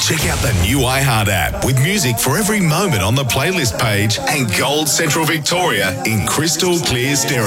Check out the new iHeart app with music for every moment on the playlist page and Gold Central Victoria in crystal clear stereo.